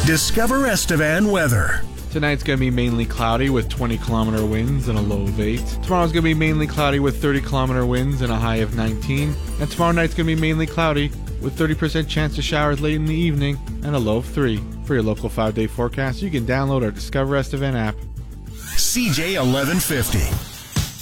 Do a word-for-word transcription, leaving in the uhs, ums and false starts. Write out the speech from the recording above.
Discover Estevan weather. Tonight's going to be mainly cloudy with twenty kilometer winds and a low of eight. Tomorrow's going to be mainly cloudy with thirty kilometer winds and a high of nineteen. And tomorrow night's going to be mainly cloudy with thirty percent chance of showers late in the evening and a low of three. For your local five day forecast, you can download our Discover Estevan app. C J eleven fifty.